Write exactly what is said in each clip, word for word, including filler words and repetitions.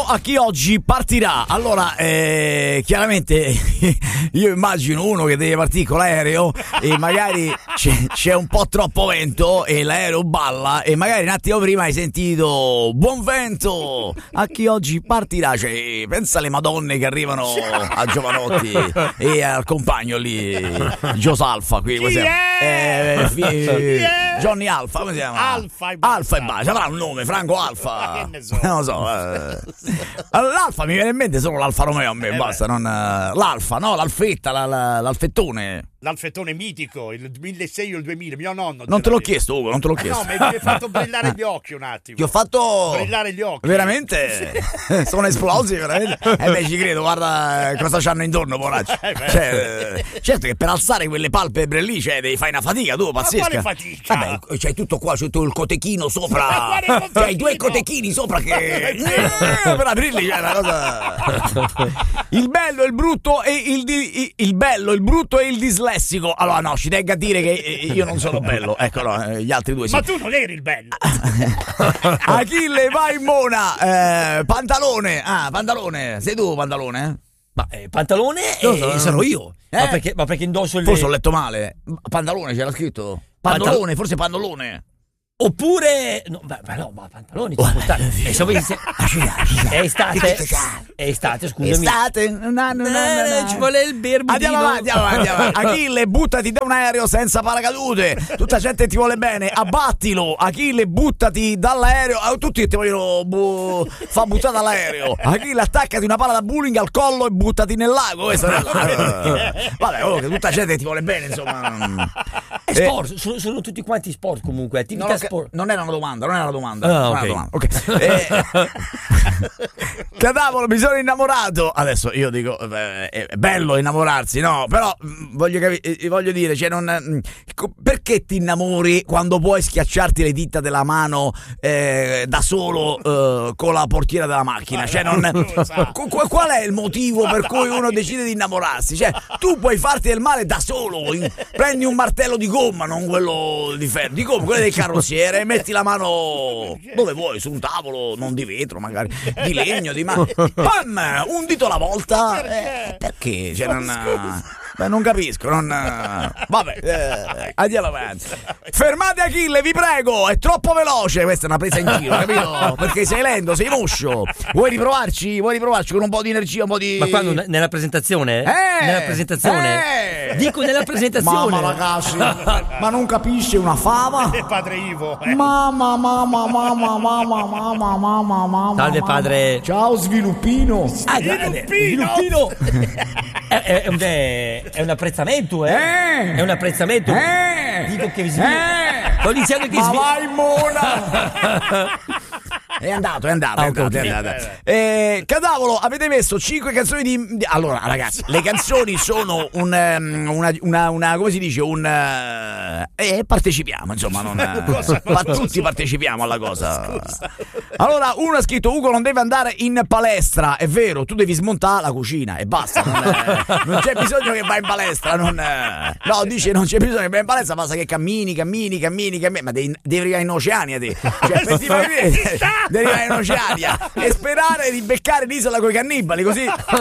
a chi oggi partirà. Allora, eh, chiaramente io immagino uno che deve partire con l'aereo e magari c'è, c'è un po' troppo vento e l'aereo balla e magari un attimo prima hai sentito buon vento a chi oggi partirà. Cioè, pensa alle madonne che arrivano a Giovanotti e al compagno lì, Jos Alfa qui, come si chiama? Eh, fi, Johnny Alfa, come si chiama? Alfa e basta. Alfa e basta, avrà un nome, Franco Alfa. Che ne so. Non lo so. Eh. L'Alfa mi viene in mente solo l'Alfa Romeo a me, eh basta, non, l'Alfa, no, l'Alfetta, la, la, l'Alfettone. L'alfettone mitico, il milleseicento o il duemila, mio nonno. Non te l'ho chiesto, Ugo, non te l'ho chiesto. No, mi hai fatto brillare gli occhi un attimo. Ti ho fatto brillare gli occhi. Veramente? Sono esplosi, veramente? Eh beh, ci credo, guarda cosa c'hanno intorno, poracci. Eh cioè, certo che per alzare quelle palpebre lì, cioè, devi fare una fatica, tu, pazzesca. Ma quale fatica? Vabbè, c'hai tutto qua, c'è tutto il cotechino sopra. C'hai due cotechini sopra che per aprirli c'è una cosa. Il bello, il brutto e il di... il bello, il brutto e il dislessico. Allora no, ci tengo a dire che io non sono bello. Ecco, no, gli altri due sì. Ma tu non eri il bello. Achille, vai in mona. Eh, pantalone. Ah, pantalone. Sei tu, pantalone? Ma eh, pantalone Io e sono- sono io. Eh? Ma, perché, ma perché indosso il... Forse ho letto male. Pantalone c'era scritto. Pantalone, forse pantalone. Oppure... No, ma, ma no, ma pantaloni ci può stare. E so- se- È estate. È estate, scusami. Estate. No, no, no, no, Eh, no. ci vuole il berbudino. Andiamo avanti, andiamo avanti, andiamo avanti. Achille, buttati da un aereo senza paracadute. Tutta gente ti vuole bene, abbattilo. Achille, buttati dall'aereo. Ah, tutti ti vogliono bu- fa buttare dall'aereo. Achille, attaccati una palla da bowling al collo e buttati nel lago. Questo è vabbè, oh, che tutta gente ti vuole bene, insomma. È sport, sono, sono tutti quanti sport comunque, attività Non, sport. non era una domanda, non era una domanda. Ah, non ok. era una domanda. Ok. Eh, Cadavolo, mi sono innamorato. Adesso io dico, eh, è bello innamorarsi, no? Però mh, voglio, capi- eh, voglio dire, cioè, non, mh, co- perché ti innamori quando puoi schiacciarti le dita della mano eh, da solo eh, con la portiera della macchina? Cioè, non, qu- qu- qual è il motivo per cui uno decide di innamorarsi? Cioè, tu puoi farti del male da solo. In- prendi un martello di gomma, non quello di ferro, di gomma, quello del carrozziere, e metti la mano dove vuoi, su un tavolo, non di vetro, magari di legno, di mano. Pam! Un dito alla volta. Eh, perché? Cioè, non. Beh, non capisco, non. Vabbè, eh, andiamo avanti. Fermate Achille, vi prego, è troppo veloce. Questa è una presa in giro, capito? Perché sei lento, sei moscio. Vuoi riprovarci? Vuoi riprovarci con un po' di energia, un po' di. Ma quando nella presentazione? Eh! Nella presentazione? Eh! Dico nella presentazione. Mamma ragazzi, ma non capisce una fava? E padre Ivo. eh. Mamma, mamma, mamma, mamma, mamma, mamma, mamma. Salve padre. Ciao sviluppino. Ah, guarda, Sviluppino. sviluppino. è, è, è un, è, è un apprezzamento, eh? Eh! È un apprezzamento. Eh! Dico che vi Eh! Sto dicendo che Ma svi- vai mona! È andato, è andato, è Ah, andato, ok. è andato. Eh, Cadavolo, avete messo cinque canzoni di... di- Allora, ragazzi, le canzoni sono un... ehm, una, una, una come si dice? Un... eh, E partecipiamo, insomma, non... Cosa, ma cosa, tutti cosa? partecipiamo alla cosa. Allora, uno ha scritto, Ugo non deve andare in palestra. È vero, tu devi smontare la cucina e basta. Non, eh, non c'è bisogno che vai in palestra. Non, eh, no, dice non c'è bisogno che vai in palestra, basta che cammini, cammini, cammini, cammini. Ma devi, devi arrivare in Oceania, te. Cioè, per ti fai vedere, devi arrivare in Oceania e sperare di beccare l'isola coi cannibali, così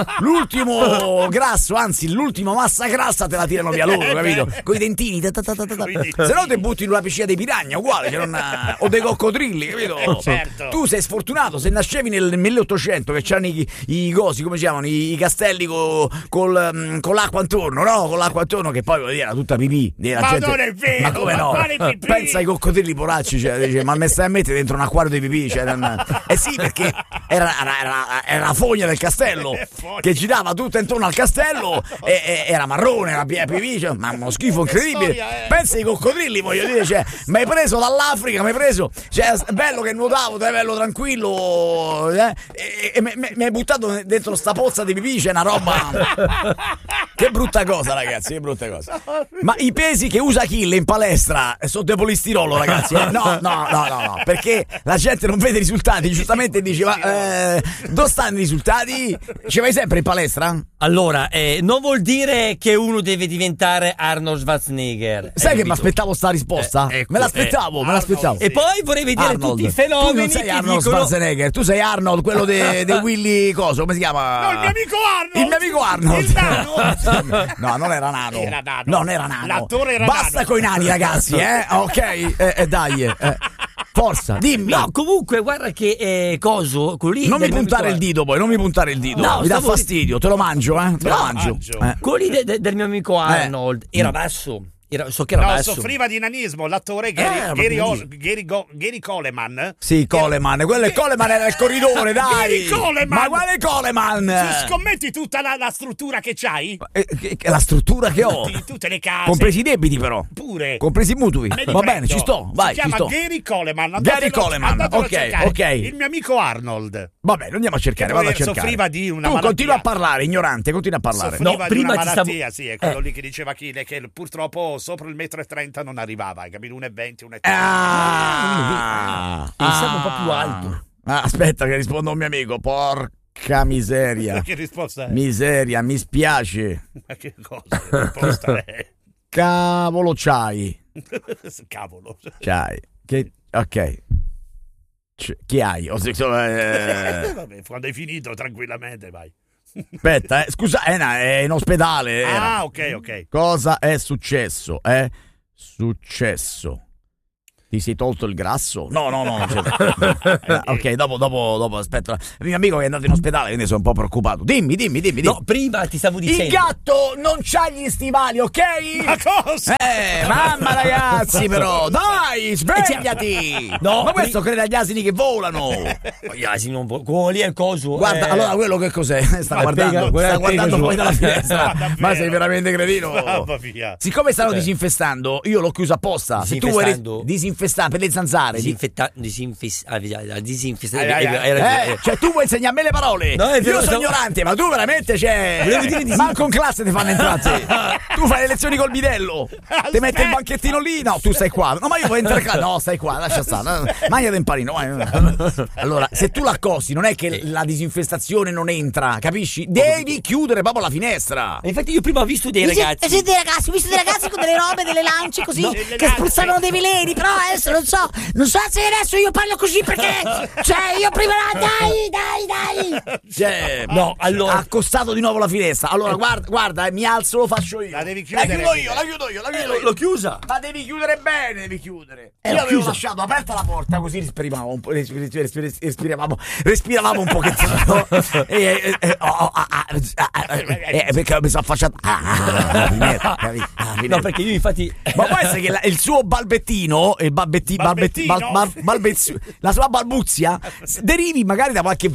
l'ultimo grasso, anzi l'ultima massa grassa te la tirano via loro, capito? Con i dentini, ta ta ta ta ta. Se no ti butti in una piscina dei piragna, uguale, cioè non, o dei coccodrilli, capito? Certo. Tu sei sfortunato se nascevi nel milleottocento che c'hanno i, i cosi, come si chiamano, i, i castelli co, col, mm, con l'acqua intorno, no? Con l'acqua intorno che poi voglio dire, era tutta pipì. La Ma gente- non è vero, ma come ma no? quale pipì? Pensa ai coccodrilli poracci, cioè, dice, ma me stai a mettere dentro un acquario di pipì? Cioè, non- Eh sì, perché era, era, era, era la fogna del castello che girava tutta intorno al castello e, e era marrone, era piena di pipì, cioè, ma uno schifo incredibile. storia, eh. Pensa ai coccodrilli, voglio dire, cioè, mi hai preso dall'Africa, mi hai preso, cioè, è bello che nuotavo, te bello tranquillo, eh, e, e mi mi hai buttato dentro sta pozza di pipì, c'è una roba. Che brutta cosa, ragazzi, che brutta cosa. Ma i pesi che usa Achille in palestra sono di polistirolo, ragazzi. Eh? No, no, no, no, no, perché la gente non vede i risultati. Giustamente dice, ma eh, dove stanno i risultati? Ci vai sempre in palestra? Allora, eh, non vuol dire che uno deve diventare Arnold Schwarzenegger. Sai che mi aspettavo sta risposta? Eh, ecco, me l'aspettavo, eh, me l'aspettavo. E poi vorrei vedere Arnold. tutti i fenomeni Tu non sei che Arnold dicono... Schwarzenegger, tu sei Arnold, quello de, de Willy coso, come si chiama? No, il mio amico Arnold. Il mio amico Arnold. Il nano. No, non era nano. Era nano. Non era nano. L'attore era Basta nano. coi nani, ragazzi, eh? Ok, eh, eh, dai, eh. Forza, dimmi. No, comunque, guarda che eh, coso, quello lì Non mi del mio puntare il amico- dito poi, non mi puntare il dito. No, mi dà stavo- fastidio, te lo mangio, eh? Te lo No, mangio. mangio. Eh. Quello lì de- de- del mio amico Arnold era basso. Era, so che era No, basso. soffriva di nanismo. L'attore Gary, Eh, ma Gary, che Ol- Gary, Go- Gary Coleman. Sì, Coleman, quello è Coleman, era il corridore, dai. Gary Coleman. Ma quale Coleman? Se scommetti tutta la, la struttura che c'hai? Eh, che- che- la struttura che ho. Tutti- tutte le case. Compresi i debiti però. Pure. Compresi i mutui. Me li Va prendo. bene, ci sto. Vai, si ci chiama sto. Gary Coleman. Gary Andatelo- Coleman, andatelo a ok, cercare. ok. Il mio amico Arnold. Vabbè, lo andiamo a cercare, Che vado a poi cercare. soffriva di una tu malattia. continua a parlare, ignorante, continua a parlare. Soffriva No, di prima una ti stavo- malattia, sì, è quello Eh. lì che diceva Achille, che purtroppo sopra il metro e trenta non arrivava, hai capito? uno e venti, uno e trenta. Ah, Pensavo un po' più alto. Ah, aspetta che rispondo a un mio amico. Porca miseria. Che risposta è? Miseria, mi spiace. Ma che cosa? Che risposta è? Cavolo c'hai. Cavolo. C'hai. Che, ok. C- chi hai? O se- eh, Vabbè, quando hai finito, tranquillamente, vai. aspetta, eh, scusa, è, una- è in ospedale. era. Ah, ok, ok. Cosa è successo? È successo. Ti sei tolto il grasso? No, no, no. non c'è- Eh, ok, dopo, dopo, dopo, aspetta. Il mio amico che è andato in ospedale, quindi sono un po' preoccupato. Dimmi, dimmi, dimmi. dimmi. No, prima ti stavo Il dicendo. gatto non c'ha gli stivali, ok? Ma cosa? Eh, mamma ragazzi, però, dai, svegliati! No, ma questo crede agli asini che volano. Gli asini non vo- quello lì è il coso. Guarda, eh. allora quello che cos'è? Sta Ma guardando, pega- guarda sta il guardando Pegasus. fuori dalla finestra. Ma davvero? Ma sei veramente cretino. Mamma mia. Siccome stanno Cioè. disinfestando, io l'ho chiuso apposta. Se tu vuoi Disinfestando? disinfestare per le zanzare, di- Disinfetta- disinfis- ah, via, disinfesta- Ai, ai, eh, ai. hai ragione. Eh, cioè tu vuoi insegnarmi le parole? No, è vero, io sono stavo- ignorante, ma tu veramente cioè. Volevo dire di- Manco in classe ti fanno entrare. te. Tu fai le lezioni col bidello. Ti metti il banchettino lì. No, tu stai qua. No, ma io voglio entrare qua. No, stai qua, lascia stare. Mangiate un parino. vai. Allora, se tu l'accosti, non è che la disinfestazione non entra, capisci? Devi chiudere proprio la finestra. E infatti io prima ho visto dei Sì, ragazzi. eh, sì, dei ragazzi, ho visto dei ragazzi con delle robe, delle lance così, No, che delle lance. spruzzavano dei veleni, però adesso non so, non so se adesso io parlo così perché, cioè io prima, dai, dai, dai. Cioè, No, allora- ha accostato di nuovo la finestra. Allora, guarda, guarda, eh, mi alzo, lo faccio io. La devi chiudere, La chiudo io, Fide. la chiudo io, la chiudo L'ho io. chiusa. Ma devi chiudere bene, devi chiudere. Eh, Io l'ho avevo chiusa. lasciato aperta la porta così respiravamo un po', respir- respir- respir- respiravamo, respiravamo un pochettino. e, e, e, oh, oh, ah, ah, ah, ah, eh, perché mi sono affacciato. Ah, ah, ah, finestra, capito? Ah, finestra. No, perché io infatti. Ma può essere che la- il suo balbettino, il balbetti, balbetti, bal- Balbettino? bal- balbezio- la sua balbuzia s- derivi magari da qualche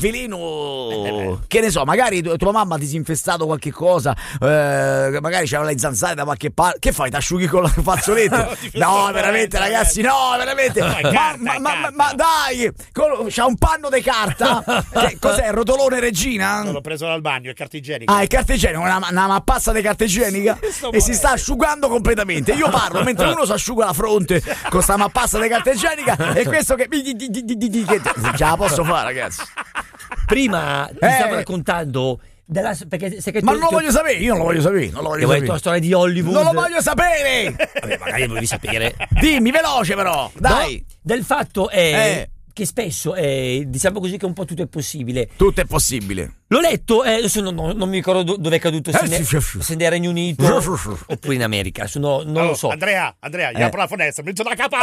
veleno, che ne so, magari tu- tua mamma ha disinfestato qualche cosa, eh, magari c'aveva le zanzare da qualche parte. Che fai? Ti asciughi con la fazzoletto? No, veramente, ragazzi, no, veramente. No, è Ma, carta, ma- è ma- carta. ma dai, con- c'ha un panno di carta. Che cos'è? Il rotolone regina? L'ho preso dal bagno, è carta igienica. Ah, è carta igienica, una, una mappazza di carta igienica Sto e si morendo. sta asciugando completamente. Io parlo mentre uno si asciuga la fronte con sta mappassa di carta igienica e questo che... che ce la posso fare, ragazzi. Prima ti Eh. stavo raccontando. Della, perché se che Ma tu- non lo tu- voglio sapere, io non lo voglio sapere. Non lo Ti voglio ho detto la sapere. storia di Hollywood. Non lo voglio sapere. Vabbè, magari volevi sapere. Dimmi veloce però, dai. No, del fatto è Eh. che spesso è, diciamo così, che un po' tutto è possibile. Tutto è possibile. L'ho letto, eh, adesso non, non- non mi ricordo do- dove è caduto, se, Eh, ne- sì, sì, sì. se nel Regno Unito oppure in America, adesso no- non Oh, lo so. Andrea, Andrea, gli Eh. apro la finestra, metto la capa.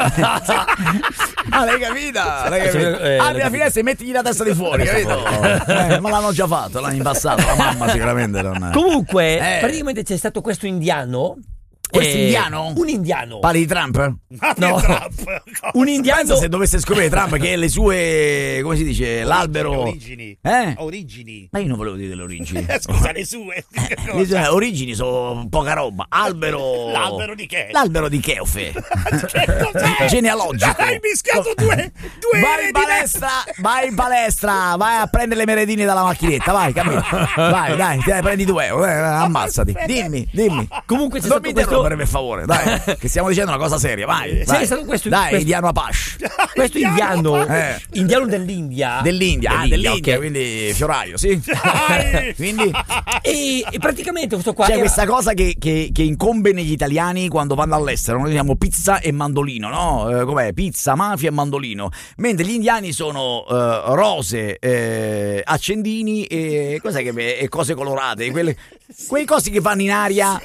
Ah, l'hai capita? L'hai capita? Eh, Apri l'ho la finestra e mettigli la testa di fuori, capito? Eh, ma l'hanno già fatto, l'hanno impassato. La mamma sicuramente non... Comunque, Eh. praticamente c'è stato questo indiano Questo Eh, indiano? Un indiano. Parli di Trump? No. Trump. Un indiano. Pensa se dovesse scoprire Trump che le sue, come si dice, l'albero... Origini. Eh? Origini. Ma io non volevo dire le origini. Scusa, le sue. Le sue origini sono poca roba. Albero... L'albero di che? L'albero di Cheofe. Che cos'è? Genealogico. Hai mischiato due, due Vai ere in palestra, vai in palestra, vai a prendere le meredine dalla macchinetta, vai, cammina. Vai, dai, dai, prendi due euro, eh, ammazzati. Dimmi, dimmi. Comunque c'è non stato mi questo... interrompere per favore, dai, che stiamo dicendo una cosa seria, vai. C'è vai. stato questo- Dai, questo- indiano Apache. Questo indiano, Eh. indiano dell'India. Dell'India, ah, dell'India, ok. quindi fioraio, sì. Quindi E, e praticamente questo qua c'è era- questa cosa che, che, che incombe negli italiani quando vanno all'estero. Noi diciamo pizza e mandolino, no? Eh, com'è? Pizza, mafia e mandolino. Mentre gli indiani sono eh, rose, eh, accendini e, cos'è che, e cose colorate. Quelle, quei cosi che vanno in aria.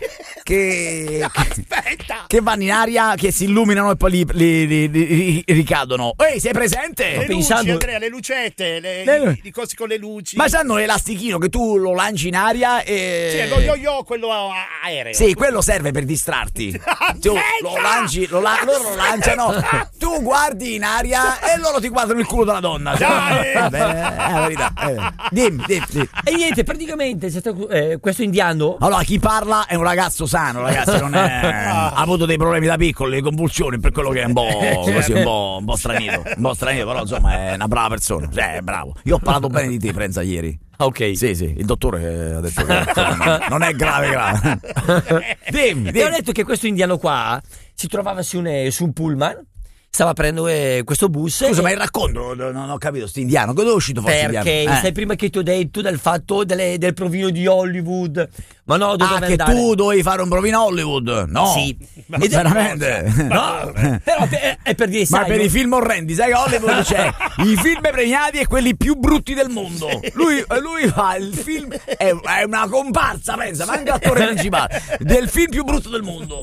Che, Aspetta. che vanno in aria, che si illuminano e poi li, li- li- li- ricadono. Ehi, sei presente? Le luci, pensando- Andrea, le lucette, le, Le- i, i cosi con le luci. Ma c'hanno l'elastichino che tu lo lanci in aria e... Sì, è lo yo-yo, quello a- aereo. Sì, quello serve per distrarti. Tu lo lanci, lo la- loro lo lanciano, tu guardi in aria e loro ti guardano il culo della donna. Dai! Vabbè, è la verità. eh. Dimmi, dimmi, dimmi. E niente, praticamente c'è stato, eh, questo indiano. Allora, chi parla è un ragazzo sano, ragazzi, non è... ha avuto dei problemi da piccolo, le convulsioni, per quello che è un po' così, un po', un po' stranito, un po' stranito, però insomma è una brava persona, cioè è bravo. Io ho parlato bene di te, Frenza, ieri. Ok. Sì, sì, il dottore ha detto che insomma, non è grave, grave. Dimmi, E ho dimmi. detto che questo indiano qua si trovava su un, su un pullman, stava prendendo eh, questo bus. Scusa, e- ma il racconto non, non ho capito, sto indiano, dove è uscito fuori sto perché indiano? Eh. sai prima che ti ho detto del fatto delle- del provino di Hollywood, ma no, dove Ah, che andare? tu dovevi fare un provino a Hollywood? No. Sì. Ma Ed è- veramente? No, però per- è per dire, Ma sai, per no? i film orrendi, sai che a Hollywood c'è i film premiati e quelli più brutti del mondo. Lui, lui fa il film, è, è una comparsa, pensa, ma anche attore principale, del film più brutto del mondo.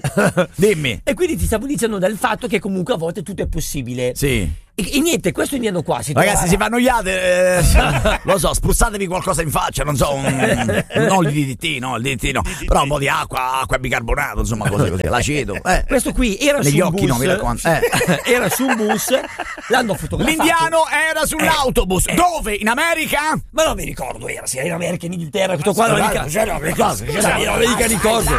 Dimmi. E quindi ti stavo dicendo del fatto che comunque a volte tutto è possibile. Sì. E, e niente, questo indiano qua si Ragazzi, si trovava- fanno iate, eh, lo so, spruzzatevi qualcosa in faccia, non so, un, non il D D T, no, il D D T no, però un po' di acqua, acqua e bicarbonato, insomma, cose così, l'aceto. Eh. Questo qui era Negli su un occhi bus, no, mi raccomando. Eh. era su un bus, l'hanno fotografato. L'indiano era sull'autobus, dove? In America? Ma non mi ricordo, era sia in America, in Inghilterra, questo qua non mi ricordo. C'era le cose, Dai, non mi mica ricordo.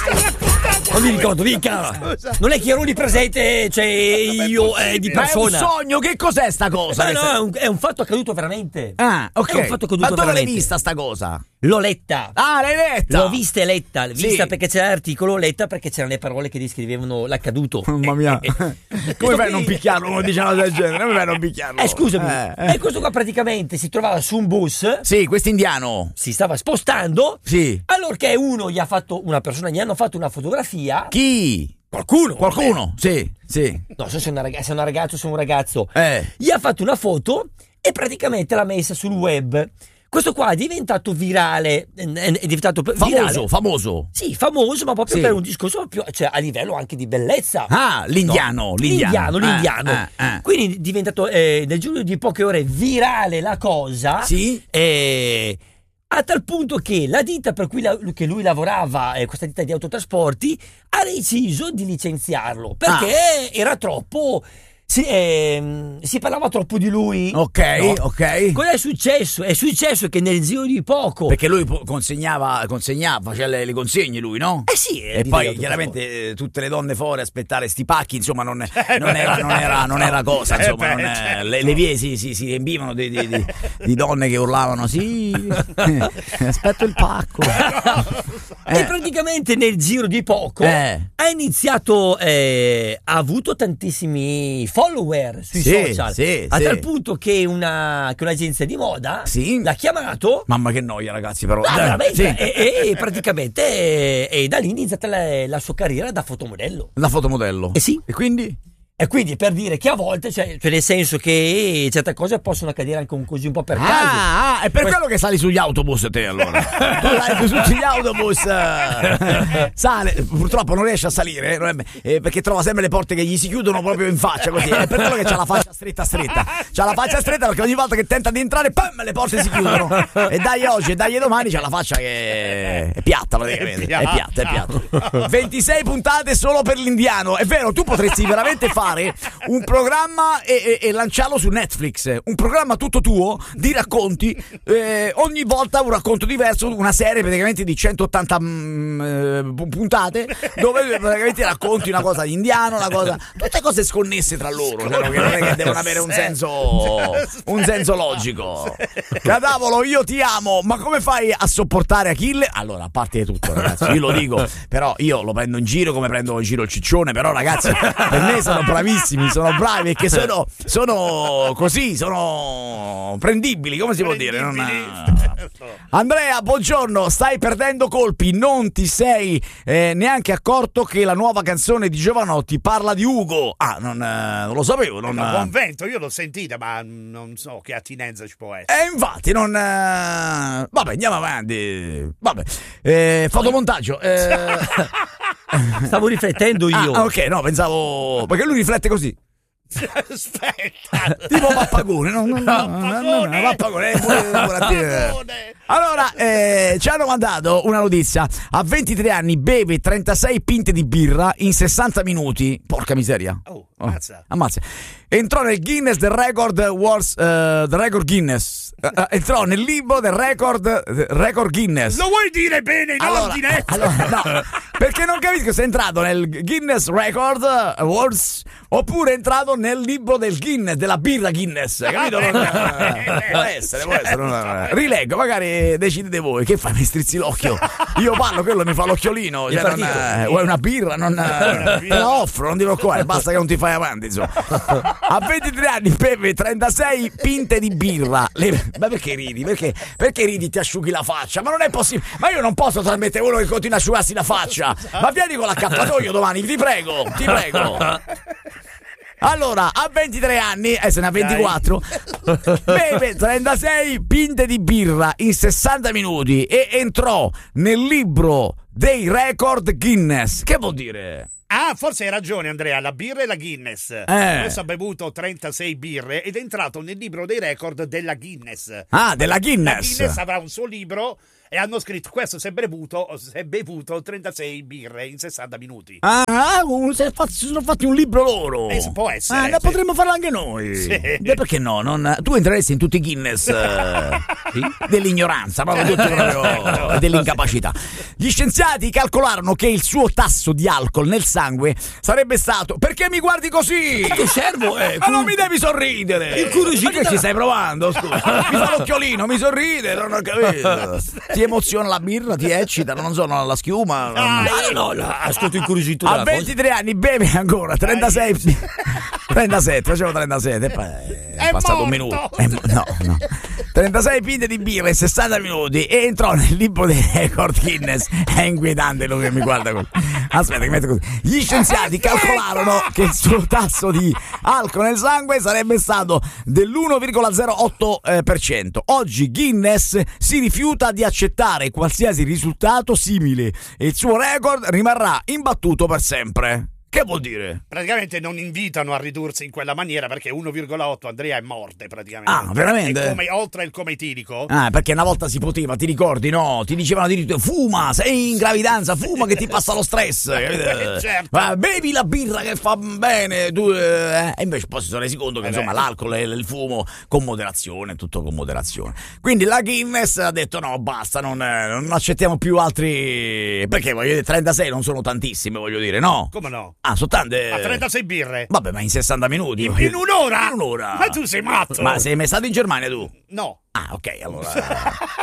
Non mi ricordo, mica. Non è che ero lì presente, cioè io eh, di Ma è un persona. sogno, che cos'è sta cosa? Ma no, è un, è un fatto accaduto veramente. Ah, ok. È un fatto accaduto Ma dove l'hai veramente. vista sta cosa? L'ho letta. Ah, l'hai letta? L'ho vista e letta, Sì. vista perché c'era l'articolo, letta perché c'erano le parole che descrivevano l'accaduto. Mamma mia. Eh, eh, eh. Come fai a non picchiarlo? Uno dice una cosa del genere, come fai a non picchiarlo? Eh, scusami. Eh, eh. E questo qua praticamente si trovava su un bus, Sì, questo indiano. si stava spostando, Sì. allorché uno gli ha fatto, una persona gli hanno fatto una fotografia. Chi? Qualcuno. Qualcuno? Sì, sì. No, so se è una ragazza, se è una ragazza o se è un ragazzo. Eh. Gli ha fatto una foto e praticamente l'ha messa sul web. Questo qua è diventato virale, è è diventato Famoso, virale. famoso. Sì, famoso, ma proprio Sì. per un discorso proprio, cioè, a livello anche di bellezza. Ah, l'indiano, No, l'indiano. l'indiano, l'indiano. Ah, ah, ah. Quindi è diventato eh, nel giro di poche ore virale la cosa. Sì. eh, a tal punto che la ditta per cui la- che lui lavorava, eh, questa ditta di autotrasporti, ha deciso di licenziarlo perché Ah. era troppo. Si, ehm, si parlava troppo di lui. Ok, No. ok. Cosa è successo? È successo che nel giro di poco. Perché lui po- consegnava, consegnava, faceva le, le consegne lui, no? Eh sì, è E di poi autotrasporti. chiaramente eh, tutte le donne fuori a aspettare sti pacchi, insomma, non, non, era, non, era, non era cosa, insomma, non è- le, le vie si, si, si riempivano di, di- di- di donne che urlavano, sì, aspetto il pacco. E Eh. praticamente nel giro di poco Eh. ha iniziato, eh, ha avuto tantissimi follower sui Sì, social, sì, a sì. tal punto che, una, che un'agenzia di moda Sì. l'ha chiamato. Mamma che noia, ragazzi, però. Ah, veramente, Sì. e, e- e praticamente e, e da lì è iniziata la, la sua carriera da fotomodello. La fotomodello. Eh sì. E quindi? E quindi per dire che a volte, cioè, cioè nel senso che certe cose possono accadere anche un, così un po' per caso. Ah, ah, è per Que- quello che sali sugli autobus te allora. Tu sali su sugli autobus, eh, sale, purtroppo non riesce a salire, non è- eh, perché trova sempre le porte che gli si chiudono proprio in faccia così. È per quello che c'ha la faccia stretta stretta. C'ha la faccia stretta perché ogni volta che tenta di entrare, pam, le porte si chiudono. E dai oggi e dai domani c'ha la faccia che è piatta praticamente. È piatta, è piatta. ventisei puntate solo per l'indiano. È vero, tu potresti veramente fare un programma e, e- e lanciarlo su Netflix, un programma tutto tuo di racconti, eh, ogni volta un racconto diverso, una serie praticamente di centottanta mm, eh, puntate dove praticamente racconti una cosa indiano, una cosa, tutte cose sconnesse tra loro, cioè, che non è che devono avere un senso un senso logico. Cadavolo, io ti amo, ma come fai a sopportare Achille? Allora, a parte tutto, ragazzi, io lo dico, però io lo prendo in giro come prendo in giro il ciccione, però ragazzi, per me sono bravissimi, sono bravi perché sono, sono così, sono prendibili, come si può dire? Non- Andrea, buongiorno, stai perdendo colpi, non ti sei eh, neanche accorto che la nuova canzone di Giovanotti parla di Ugo. Ah, non, eh, non lo sapevo, non... Ma buon vento, io l'ho sentita, ma non so che attinenza ci può essere. E infatti non... eh, Vabbè, andiamo avanti. Vabbè, eh, fotomontaggio. eh, Stavo riflettendo io. Ah, ok, no, pensavo... Perché lui riflette così. Aspetta. Tipo pappagone, no, no, no, no, no, no, no, pappagone, eh, pure- pure a dire. Allora, eh, ci hanno mandato una notizia. A ventitré anni beve trentasei pinte di birra in sessanta minuti. Porca miseria. Oh, ammazza. Ammazza. Entrò nel Guinness del Record Wars, eh, del Record Guinness. Eh, eh, entrò nel libro del Record eh, Record Guinness. Lo vuoi dire bene in Allora, ordine? allora, no, perché non capisco se è entrato nel Guinness Record Awards oppure è entrato nel libro del Guinness, della birra Guinness, capito? Non, eh, può essere, può essere. non- rileggo, magari decidete voi. Che fai? Mi strizzi l'occhio. Io parlo, quello mi fa l'occhiolino. Cioè, non, eh, vuoi una birra? Non, eh, te la offro, non ti preoccupare, basta che non ti fai avanti, insomma. A ventitré anni beve trentasei pinte di birra. Le- ma perché ridi? Perché, perché ridi, ti asciughi la faccia? Ma non è possibile. Ma io non posso trasmettere uno che continua a asciugarsi la faccia. Ma vieni con l'accappatoio domani, ti prego, ti prego. Allora, a ventitré anni, e se ne ha ventiquattro, beve trentasei pinte di birra in sessanta minuti e entrò nel libro dei record Guinness. Che vuol dire? Ah, forse hai ragione Andrea, la birra e la Guinness. Adesso ha bevuto trentasei birre ed è entrato nel libro dei record della Guinness. Ah, della La Guinness. Guinness avrà un suo libro e hanno scritto questo si è bevuto, si è bevuto trentasei birre in sessanta minuti. Ah, un- si è fatto- si sono fatti un libro loro. Eh, può essere, Ah, la sì. potremmo farlo anche noi. Sì. Beh, perché no? Non- tu entreresti in tutti i Guinness eh, dell'ignoranza, proprio tutti proprio dell'incapacità. Gli scienziati calcolarono che il suo tasso di alcol nel sangue sarebbe stato. Perché mi guardi così? Che servo? Eh, Ma non mi devi sorridere! Incuriosito Ma che da- ci stai provando? Scusa. Mi fa l'occhiolino, mi sorride, non ho capito. Ti emoziona la birra, ti eccita, non so, no, la schiuma. non- Ah, no, no, ascolto incuriosito A dalla cosa. ventitré anni beve ancora trentasei trentasette, facevo trentasette e poi è, È passato un morto. minuto. È mo- no, no. trentasei pinte di birra in sessanta minuti e entrò nel libro dei record Guinness. È inquietante lui che mi guarda così. Aspetta che metto così. Gli scienziati calcolarono che il suo tasso di alcol nel sangue sarebbe stato dell'uno virgola zero otto per cento. Oggi Guinness si rifiuta di accettare qualsiasi risultato simile e il suo record rimarrà imbattuto per sempre. Che vuol dire? Praticamente non invitano a ridursi in quella maniera perché uno virgola otto Andrea è morte praticamente. Ah, veramente? È come, oltre il come etilico. Ah, perché una volta si poteva, ti ricordi, no? Ti dicevano addirittura fuma, sei in gravidanza, fuma che ti passa lo stress. capito? Certo. Ma bevi la birra che fa bene, tu, eh, e invece poi si sono resi conto che Eh insomma beh. l'alcol e il fumo con moderazione, tutto con moderazione. Quindi la Guinness ha detto no, basta, non, eh, non accettiamo più altri. Perché voglio dire, trentasei non sono tantissime, voglio dire, no? Come no? Ah, sono tante. Ma trentasei birre? Vabbè, ma in sessanta minuti. In, in un'ora? In un'ora. Ma tu sei matto? Ma sei mai stato in Germania tu? No. Ah, ok, allora.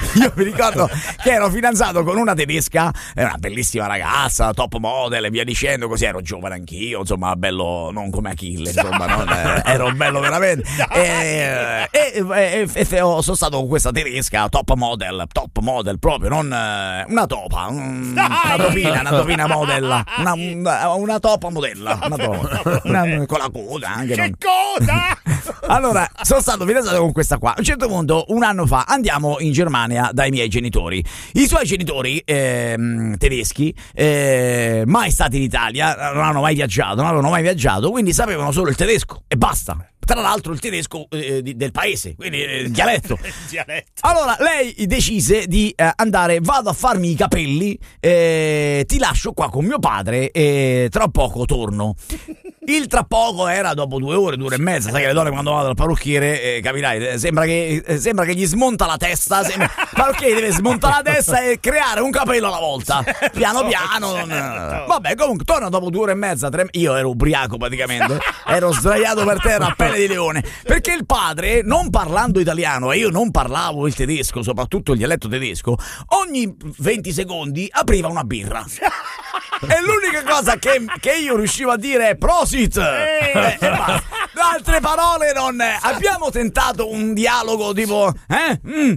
io mi ricordo che ero fidanzato con una tedesca, era una bellissima ragazza, top model e via dicendo, così ero giovane anch'io, insomma, bello non come Achille, insomma, non, eh, ero bello veramente. E, e, e, e, e sono stato con questa tedesca, top model, top model proprio, non una topa, un, una topina, una topina modella, una, una, una topa modella, una topa, una, con la coda anche. Che non... coda! Allora, sono stato fidanzato con questa qua. A un certo punto, un anno fa, andiamo in Germania dai miei genitori. I suoi genitori ehm, tedeschi, eh, mai stati in Italia, non hanno mai viaggiato, non avevano mai viaggiato, quindi sapevano solo il tedesco e basta. Tra l'altro il tedesco eh, di, del paese, quindi eh, il dialetto. dialetto. Allora lei decise di eh, andare, vado a farmi i capelli, eh, ti lascio qua con mio padre e tra poco torno. Il tra poco era dopo due ore, due ore e mezza. Sai che le donne quando vanno dal parrucchiere, eh, capirai, eh, sembra che eh, sembra che gli smonta la testa. Sembra, il parrucchiere deve smontare la testa e creare un capello alla volta, piano piano. Non, eh. Vabbè, comunque torna dopo due ore e mezza. Tre, io ero ubriaco praticamente, ero sdraiato per terra a pelle di leone, perché il padre, non parlando italiano e io non parlavo il tedesco, soprattutto il dialetto tedesco, ogni venti secondi apriva una birra. E l'unica cosa che, che io riuscivo a dire è prosit. Eh, eh, ma, altre parole non è. Abbiamo tentato un dialogo tipo eh? Mm,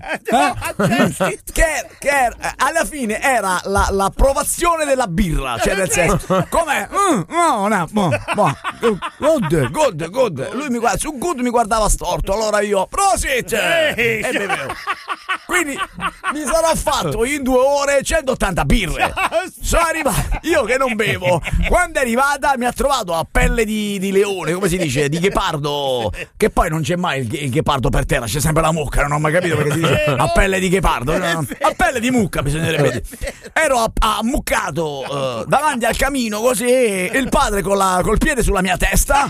eh? che, che alla fine era la, l'approvazione della birra, cioè nel senso com'è? Mm, no, no, no, no, good, good, good. Lui mi guarda, su good mi guardava storto, allora io prosit e bevevo. Quindi mi sarò fatto in due ore centottanta birre. Sono arrivato, io che non bevo, quando è arrivata mi ha trovato a pelle di, di leone, come si dice, di ghepardo, che poi non c'è mai il, il ghepardo per terra, c'è sempre la mucca, non ho mai capito perché si dice a pelle di ghepardo, no? A pelle di mucca bisognerebbe dire. Ero ammuccato uh, davanti al camino così, e il padre con la, col piede sulla mia testa.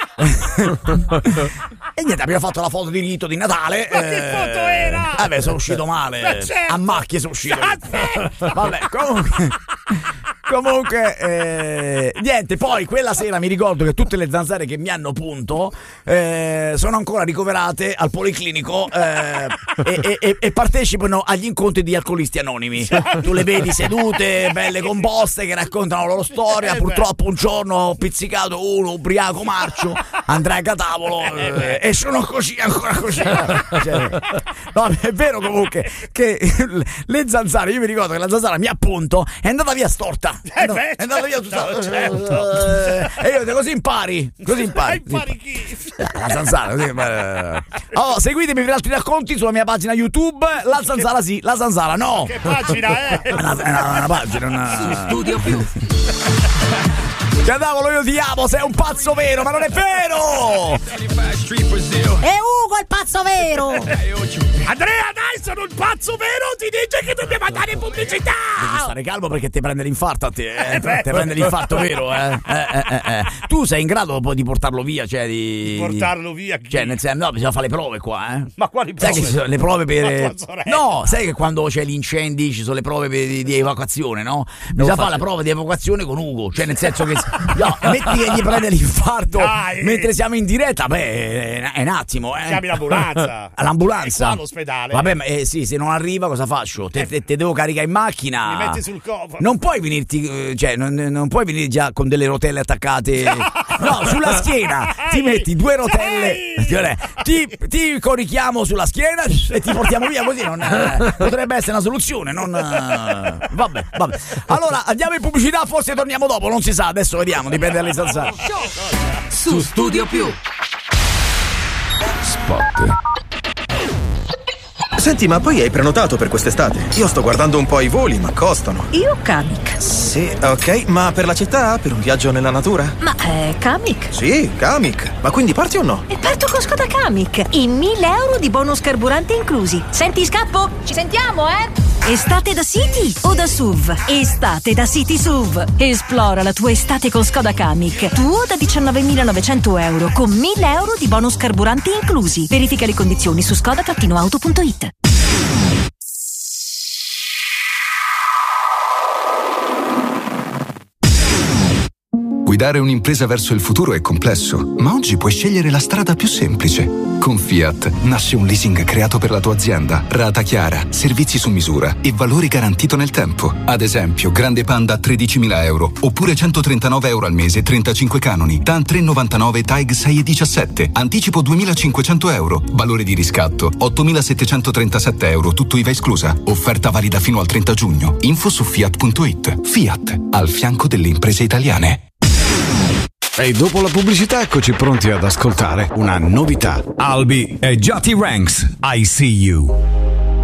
E niente, abbiamo fatto la foto di rito di Natale. Ma che eh, foto era? Vabbè, sono uscito male, certo. A macchie sono uscito. Vabbè, comunque Comunque eh, niente, poi quella sera mi ricordo che tutte le zanzare che mi hanno punto eh, sono ancora ricoverate al policlinico eh, e, e, e partecipano agli incontri di alcolisti anonimi. Tu le vedi sedute, belle composte, che raccontano la loro storia. Purtroppo un giorno ho pizzicato uno ubriaco marcio, Andrea Catavolo, eh, e sono così, ancora così. Cioè, no, è vero comunque che le zanzare, io mi ricordo che la zanzara mi appunto è andata via storta. È, no, è andata via tutta, certo. E io dico, così impari, così impari. impari chi? La zanzara, così impari. Oh, seguitemi per altri racconti sulla mia pagina YouTube. La zanzara sì, la zanzara no. Che pagina è? Una, una, una pagina, una... Studio Più. Cadavolo, io ti amo, sei un pazzo vero, ma non è vero! È Ugo il pazzo vero! Andrea, dai, sono il pazzo vero, ti dice che dobbiamo andare in pubblicità! Devi stare calmo perché ti prende l'infarto a te, eh? eh ti prende l'infarto vero, eh? Eh, eh, eh, eh. Tu sei in grado poi di portarlo via, cioè di... Portarlo via? Chi? Cioè, nel senso, no, bisogna fare le prove qua, eh? Ma quali prove? Sai che ci sono le prove per... No, sai che quando c'è gli incendi ci sono le prove per, di, di evacuazione, no? Bisogna fare la prova di evacuazione con Ugo, cioè nel senso che... No, metti che gli prende l'infarto Dai. mentre siamo in diretta, beh, è un attimo, eh. Chiami l'ambulanza. L'ambulanza? È qua all'ospedale. Vabbè, ma eh, sì, se non arriva cosa faccio? Te, te, te devo caricare in macchina. Mi metti sul cofano. Non puoi venirti, cioè, non, non puoi venire già con delle rotelle attaccate. No, sulla schiena. Ti metti due rotelle. Ti, ti corichiamo sulla schiena e ti portiamo via così. Non, eh, potrebbe essere una soluzione. Non, eh, vabbè, vabbè. Allora, andiamo in pubblicità, forse torniamo dopo, non si sa, adesso vediamo, dipende dalle zanzare. Su Studio Più. Spot. Senti, ma poi hai prenotato per quest'estate? Io sto guardando un po' i voli, ma costano. Io Kamiq. Sì, ok, ma per la città? Per un viaggio nella natura? Ma è Kamiq? Sì, Kamiq. Ma quindi parti o no? E parto con Skoda Kamiq. In mille euro di bonus carburante inclusi. Senti, scappo? Ci sentiamo, eh? Estate da City o da S U V? Estate da City S U V. Esplora la tua estate con Skoda Kamiq. Tuo da diciannovemilanovecento euro con mille euro di bonus carburanti inclusi. Verifica le condizioni su skoda auto punto it. Guidare un'impresa verso il futuro è complesso, ma oggi puoi scegliere la strada più semplice. Con Fiat nasce un leasing creato per la tua azienda, rata chiara, servizi su misura e valore garantito nel tempo. Ad esempio, Grande Panda a tredicimila euro, oppure centotrentanove euro al mese, trentacinque canoni, TAN tre virgola novantanove, TAG sei virgola diciassette, anticipo duemilacinquecento euro, valore di riscatto ottomilasettecentotrentasette euro, tutto I V A esclusa. Offerta valida fino al trenta giugno. Info su Fiat punto it. Fiat, al fianco delle imprese italiane. E dopo la pubblicità eccoci pronti ad ascoltare una novità. Albi e Jati Ranks, I See You.